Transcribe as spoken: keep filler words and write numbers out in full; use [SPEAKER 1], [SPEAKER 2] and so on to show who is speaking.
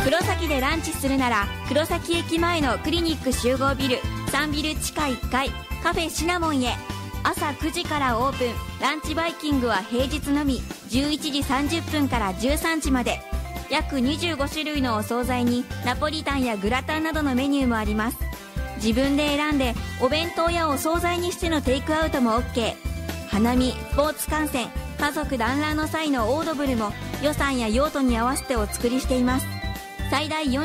[SPEAKER 1] 黒崎でランチするなら黒崎駅前のクリニック集合ビルさんビル地下いっかいカフェシナモンへ。朝くじからオープン。ランチバイキングは平日のみじゅういちじさんじゅっぷんからじゅうさんじまで。約にじゅうごしゅるいのお惣菜にナポリタンやグラタンなどのメニューもあります。自分で選んでお弁当やお惣菜にしてのテイクアウトも OK。 花見、スポーツ観戦、家族団らんの際のオードブルも予算や用途に合わせてお作りしています。最大よん